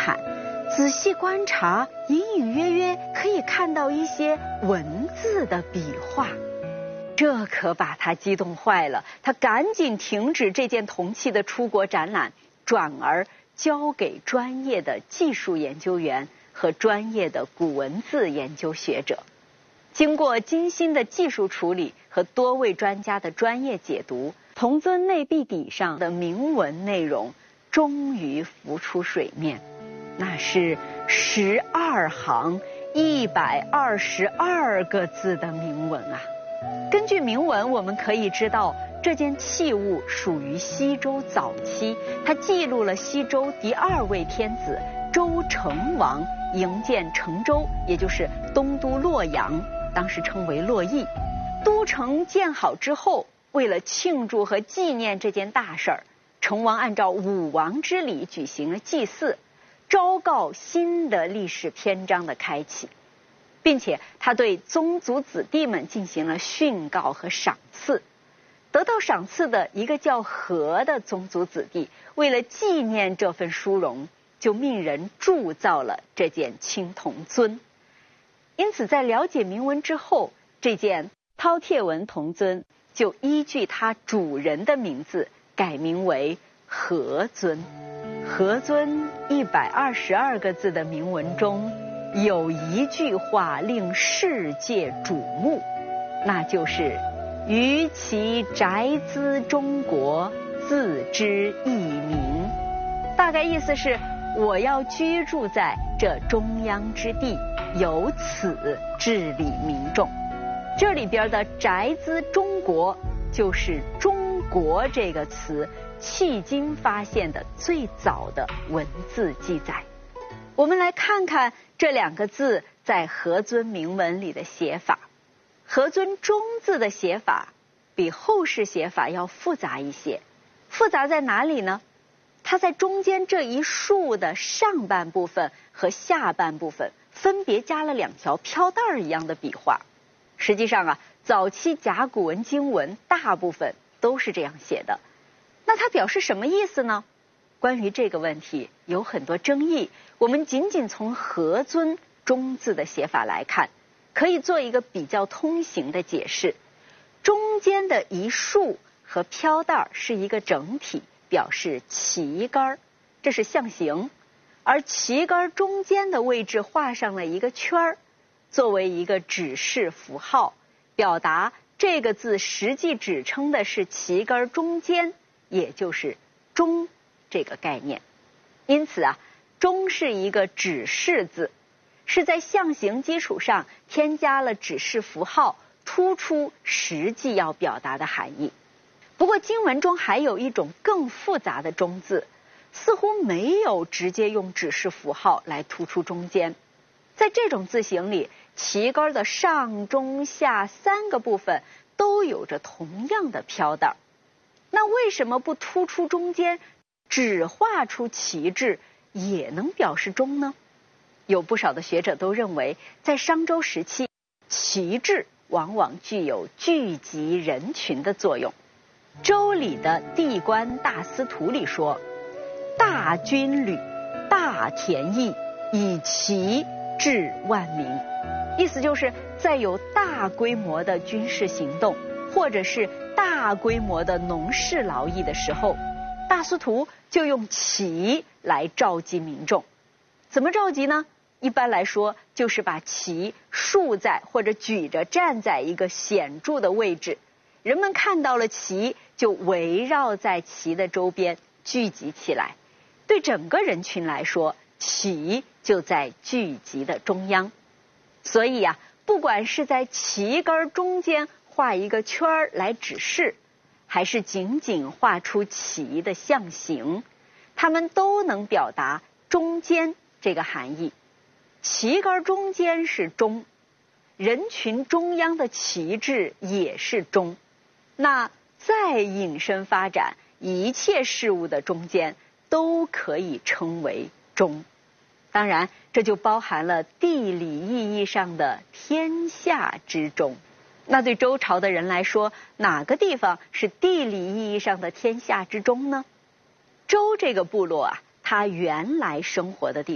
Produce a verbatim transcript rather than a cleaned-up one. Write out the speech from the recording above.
看，仔细观察，隐隐约约可以看到一些文字的笔画。这可把他激动坏了，他赶紧停止这件铜器的出国展览，转而交给专业的技术研究员和专业的古文字研究学者。经过精心的技术处理和多位专家的专业解读，铜尊内壁底上的铭文内容终于浮出水面。那是十二行一百二十二个字的铭文啊！根据铭文，我们可以知道这件器物属于西周早期，它记录了西周第二位天子周成王营建成周，也就是东都洛阳，当时称为洛邑。都城建好之后，为了庆祝和纪念这件大事儿，成王按照武王之礼举行了祭祀，昭告新的历史篇章的开启，并且他对宗族子弟们进行了训告和赏赐。得到赏赐的一个叫和的宗族子弟，为了纪念这份殊荣，就命人铸造了这件青铜尊。因此在了解铭文之后，这件饕餮纹铜尊就依据它主人的名字改名为和尊。和尊一百二十二个字的铭文中，有一句话令世界瞩目，那就是于其宅兹中国，自知义民。大概意思是，我要居住在这中央之地，由此治理民众。这里边的宅兹中国，就是中国这个词迄今发现的最早的文字记载。我们来看看这两个字在和尊铭文里的写法。和尊中字的写法比后世写法要复杂一些。复杂在哪里呢？它在中间这一竖的上半部分和下半部分分别加了两条飘带一样的笔画。实际上啊，早期甲骨文经文大部分都是这样写的。那它表示什么意思呢？关于这个问题有很多争议，我们仅仅从和尊中字的写法来看，可以做一个比较通行的解释。中间的一竖和飘带是一个整体，表示旗杆，这是象形。而旗杆中间的位置画上了一个圈儿，作为一个指示符号，表达这个字实际指称的是旗杆中间，也就是中这个概念。因此啊，中是一个指示字，是在象形基础上添加了指示符号，突出实际要表达的含义。不过经文中还有一种更复杂的中字，似乎没有直接用指示符号来突出中间。在这种字形里，旗杆的上中下三个部分都有着同样的飘带。那为什么不突出中间，只画出旗帜也能表示中呢？有不少的学者都认为，在商周时期，旗帜往往具有聚集人群的作用。周礼的地官大司徒里说，大军旅，大田邑，以旗治万民。意思就是在有大规模的军事行动，或者是大规模的农事劳役的时候，大司徒就用旗来召集民众。怎么召集呢？一般来说，就是把旗竖在或者举着站在一个显著的位置，人们看到了旗，就围绕在旗的周边聚集起来。对整个人群来说，旗就在聚集的中央。所以啊，不管是在旗杆中间画一个圈儿来指示，还是仅仅画出旗的象形，它们都能表达中间这个含义。旗杆中间是中，人群中央的旗帜也是中。那再引申发展，一切事物的中间都可以称为中。当然，这就包含了地理意义上的天下之中。那对周朝的人来说，哪个地方是地理意义上的天下之中呢？周这个部落啊，它原来生活的地方